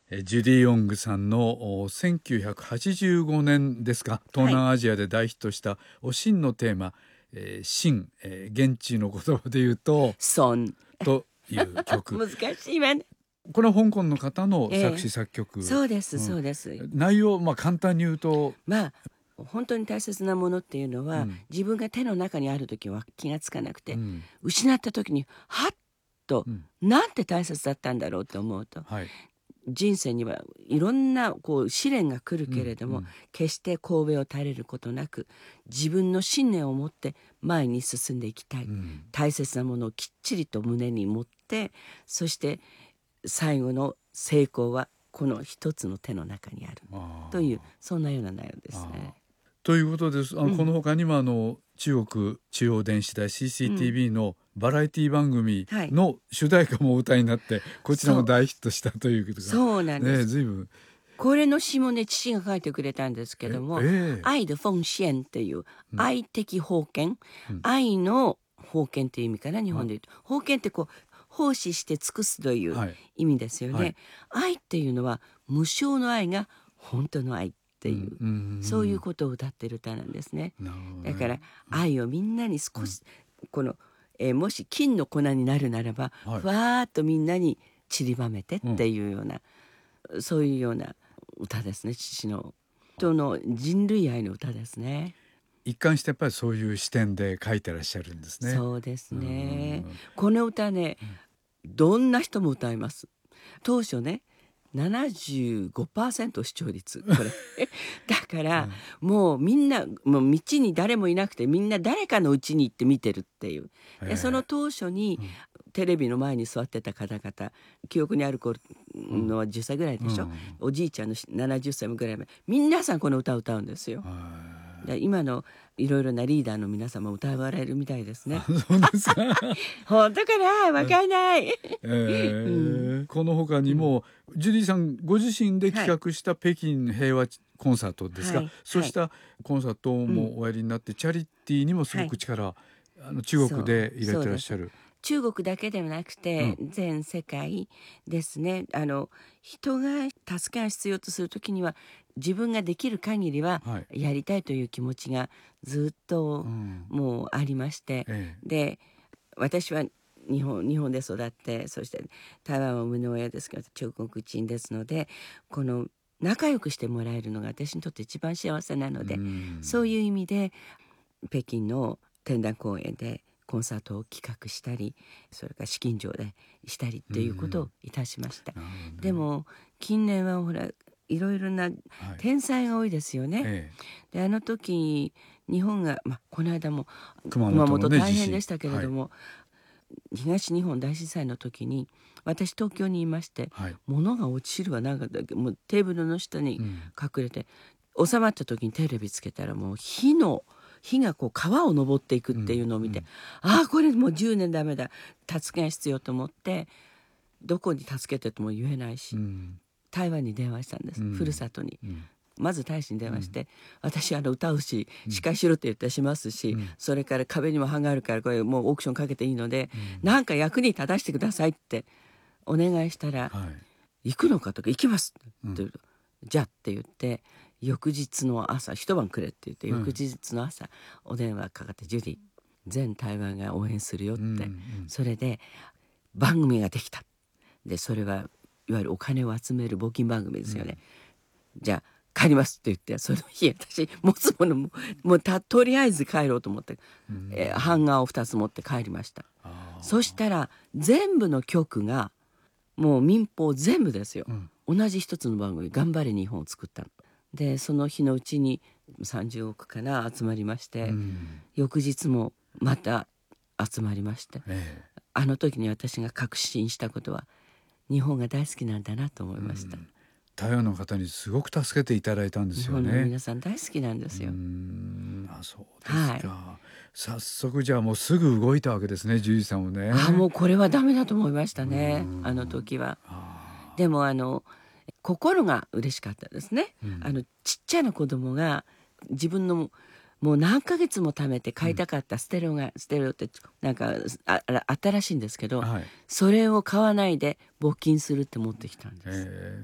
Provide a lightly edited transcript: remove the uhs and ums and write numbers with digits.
ジュディ・ヨングさんの1985年ですか、東南アジアで大ヒットしたおしんのテーマ、しん、現地の言葉で言うとソンという曲難しいわね。 これは香港の方の作詞作曲、 そうです、そうです。 内容、簡単に言うと本当に大切なものっていうのは、自分が手の中にある時は気がつかなくて、失った時にはっと、なんて大切だったんだろうと思うと、人生にはいろんな試練が来るけれども、決して神戸を垂れることなく自分の信念を持って前に進んでいきたい、大切なものをきっちりと胸に持って、そして最後の成功はこの一つの手の中にあるという、そんなような内容ですね。 ということです。この他にも中国中央電視台 CCTV のバラエティ番組の主題歌もお歌いになって、こちらも大ヒットしたということが、 そうなんです、 随分これの詩もね、父が書いてくれたんですけども、愛的奉献っていう、愛的奉献、愛の奉献っていう意味かな、日本で言うと。奉献って奉仕して尽くすという意味ですよね。愛っていうのは無償の愛が本当の愛っていう、そういうことを歌ってる歌なんですね。だから愛をみんなに少し、もし金の粉になるならば、ふわーっとみんなに散りばめてっていうような、そういうような歌ですね。父の人の人類愛の歌ですね。 一貫してやっぱりそういう視点で書いてらっしゃるんですね。 そうですね。この歌ね、どんな人も歌います。当初ね、75% 視聴率これだから、もうみんなもう道に誰もいなくて、みんな誰かの家に行って見てるっていう。でその当初に、テレビの前に座ってた方々、記憶にある頃のは10歳ぐらいでしょ、おじいちゃんの70歳ぐらいまで皆さんこの歌を歌うんですよ。今のいろいろなリーダーの皆様も歌われるみたいですね。 そうですか本当かな、わかんない、 この他にも、ジュディさんご自身で企画した北京平和コンサートですか、そうしたコンサートもおやりになって、チャリティーにもすごく力、中国で入れてらっしゃる。 中国だけではなくて、全世界ですね。人が助けが必要とするときには、自分ができる限りはやりたいという気持ちがずっともうありまして、で私は日本で育って、そして台湾は生みの親ですけど中国人ですので、この仲良くしてもらえるのが私にとって一番幸せなので、そういう意味で北京の展覧公園でコンサートを企画したり、それから資金場でしたりっていうことをいたしました。でも近年はほらいろいろな天災が多いですよね。であの時日本が、この間も熊本大変でしたけれども、東日本大震災の時に私東京にいまして、物が落ちるわなんかもうテーブルの下に隠れて、収まった時にテレビつけたらもう火が川を登っていくっていうのを見て、これもう10年ダメだ、助けが必要と思って、どこに助けてとも言えないし、台湾に電話したんです、ふるさとに。まず大使に電話して、私歌うし司会しろって言ったらしますし、それから壁にも版があるからこれもうオークションかけていいので、なんか役に立たせてくださいってお願いしたら、行くのかとか、行きますって言うと、じゃあって言って、翌日の朝一晩くれって言って、翌日の朝お電話かかって、ジュディ全台湾が応援するよって、それで番組ができた。でそれはいわゆるお金を集める募金番組ですよね。じゃあ帰りますって言って、その日私持つものもとりあえず帰ろうと思って、版画を2つ持って帰りました。そしたら全部の局がもう民放全部ですよ、同じ一つの番組「頑張れ日本」を作ったので、その日のうちに30億かな集まりまして、翌日もまた集まりまして、あの時に私が確信したことは、日本が大好きなんだなと思いました。 台湾の方にすごく助けていただいたんですよね。 日本の皆さん大好きなんですよ。 そうですか、早速じゃあもうすぐ動いたわけですね、ジュディさんもね。 もうこれはダメだと思いましたね、あの時は。でも心が嬉しかったですね。ちっちゃな子供が自分のもう何ヶ月も貯めて買いたかったステレオってなんか新しいんですけど、それを買わないで募金するって持ってきたんです。